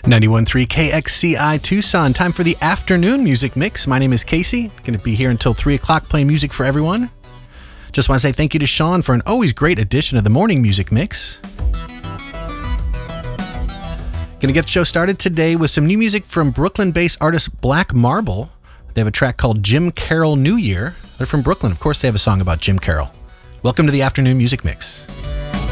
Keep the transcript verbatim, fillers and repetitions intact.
ninety-one point three K X C I Tucson. Time for the afternoon music mix. My name is Casey. Going to be here until three o'clock playing music for everyone. Just want to say thank you to Sean for an always great addition of the morning music mix. Going to get the show started today with some new music from Brooklyn-based artist Black Marble. They have a track called Jim Carroll New Year. They're from Brooklyn. Of course, they have a song about Jim Carroll. Welcome to the afternoon music mix.